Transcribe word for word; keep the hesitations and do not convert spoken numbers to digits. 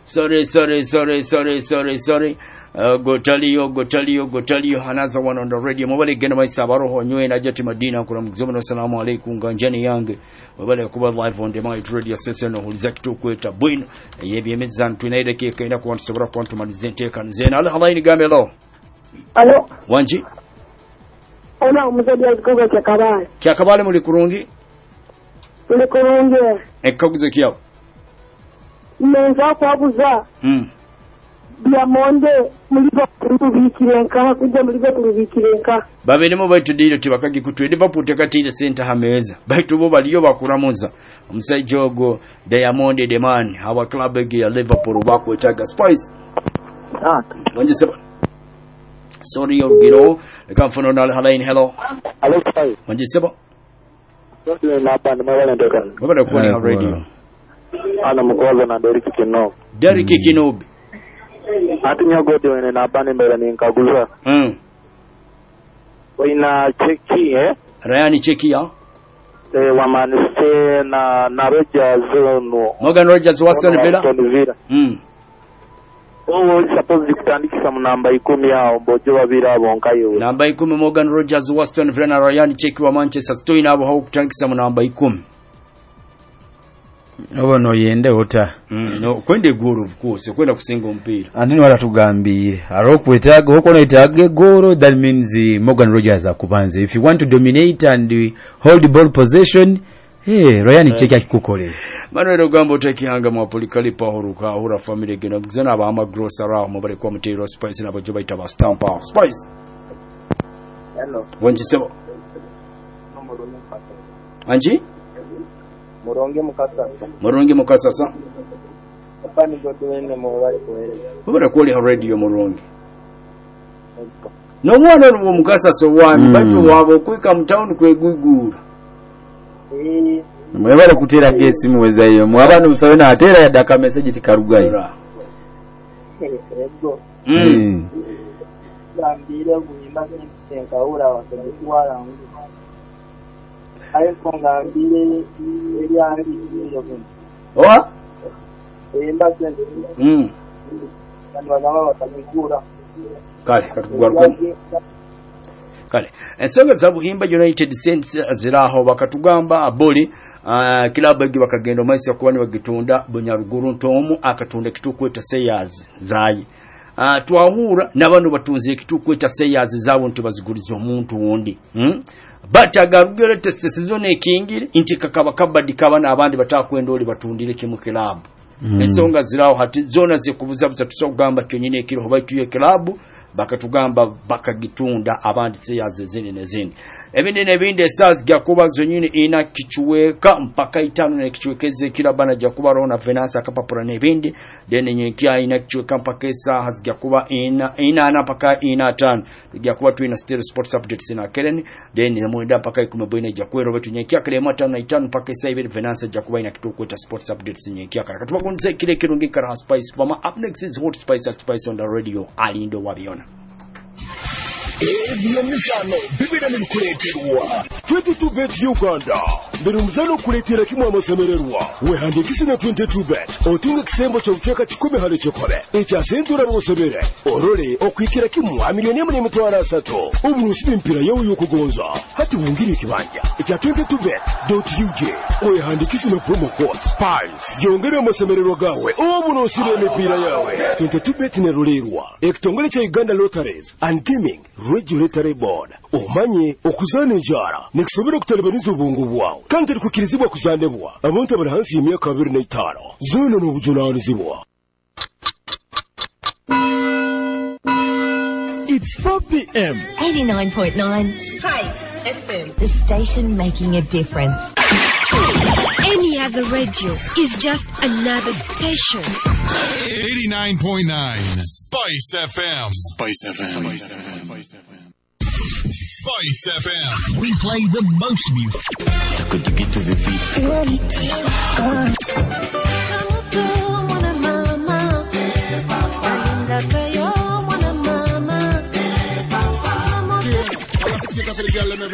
sorry sorry sorry sorry sorry sorry uh, gotaliyo gotaliyo gotaliyo another one on the radio mobile gena mai sabaroho nywe na jati madina kuna mzomno assalamu alaykum nganjani yange mobile kuba live on the might radio station hulizaki to kweta bwino yebi mezan tunaida keka ina kwa sabara kwa tumalizente kan zena ala halaini gamelo alo wanji ona muzodi azikoga kya kabale kya kabale muri kurungi muri kurungi ekaguze kyawo Menza kwabuza mm Diamonde muliba kubikirenka kujja muliba kubikirenka babirimo bayitudire tibakagi kutwe Liverpool tekatire center hameza bayitu bo baliyo bakuramuza omusajogo Diamond the man our club ya Liverpool bakwetaga Spice ah wanje seba sorry ogiro lekamfono na halaini hello hello Spice wanje seba ndio na hapa nimewala ndoka baba kuoni ha radio ana mkozo na Derrick Kinobi Derrick Kinobi atinya gode wene na bane mbele ni nkaguza mm wina cheki eh Ryan cheki ya eh wa maniste na na Rogers no Morgan Rogers Aston Villa mm oh suppose kutandikisa mu namba ikumi yao bojo babira abonka yo namba ikumi Morgan Rogers Aston Villa na Ryan cheki wa Manchester City nabo hao kutandikisa mu namba ikumi Obo no yende ota. Mm, no kwende goro of course kwenda kusinga mpira. Anini wala tugambire. Arokwetaga hoko no itage goro that means uh, Morgan Rogers akubanze. If you want to dominate and uh, hold the ball possession, hey, Ryan cheki akikukolera. Manuel Gambo tekihanga mu Polikalipa horuka hura family gena buzana aba ama grocery mu bari kwa Mutero Spice na bajo baita ba stamp Spice. Hello. Wanji sebo. Anji? Muronge mukasa. Muronge mukasa sa. Apani godo wene mu bari kohereza. Baba kwali ha radio muronge. No mwana no mukasa so one bato wabo kwika mtown kwegugura. Eh mwebale kutera gesi muweza iyo mwabana musawe na atera ya daka message tikarugayi. Ego. Mm. Yambira kunyimba senka ura wakubwara ngo. Ayo kongambire eri ari iyo ngo. Owa? Emba sende. Mm. Kandi bagamba batamigura. Kale katugwa kwa. Kale ensonga za Buhimba United Saints ziraho bakatugamba aboli uh, kilabu egi bakagenda maisi yakubani bagitunda Bunyaruguru Ntomu akatunda kitukweta Sayers zayi uh, twahura n'abantu batunze kitukweta Sayers zabo ntibaziguriza omuntu wundi hmm? Batagarugere teste season ekingire inti kakaba kabadi kabana abandi batakwenda oli batundire kimu kilabu mm. Ensonga ziraho hati zona zikubuza buza tusogamba kyonyine ekiro bayituye kilabu bakatugamba bakagitunda abandi Sayers zene nezini ebindi nebindi Stars gyakuba zonyine ina kichuweka mpaka itano na kichuwekeze kila bana gyakuba rona Venance akapapura nebindi then nyenkia ina kichuweka mpaka saa hazgyakuba ina ina ana mpaka ina tano gyakuba tu ina Stereo Sports Updates ina Keren then muida mpaka ikumeboina gyakwero betu nyenkia kale matano na itano mpaka saa ibiri Venance gyakuba ina kitukweta Sports Updates nyenkia katuba kunze kile kirungi kara Spice fama up next is Hot Spice Spice on the radio alindo wabiona Ebiyo mishano bibina nikuleterwa twenty-two bet Uganda mbere muzano kuletera kimwe amasemererwa wehandikisi na twenty-two bet otunga kisembo cyo mcheka kikumi hali chokore echa sentura bosebere orole okwikira kimwe milioni imwe n'emitwaro asatu uburushi b'impira yewe yokugonza hati bungiri kibanja echa twenty-two bet dot u j wehandikisi na promo code spice yongera amasemererwa gawe uburushi b'empira yawe twenty-two bet ne rolerwa ekitongole cha Uganda Lotteries and Gaming Regulatory Board omanye okuzana jara nekisobera kutalibaniza ubungu bwawe kandi kukirizibwa kuzanebwa abantu abari hansi y'imyaka abiri na itanu zona no bujunanizibwa. It's four p m eighty-nine point nine Spice F M, the station making a difference. Any other radio is just another station. eighty-nine point nine Spice F M. Spice F M. Spice F M. Spice F M. We play the most music. Could you get to the beat?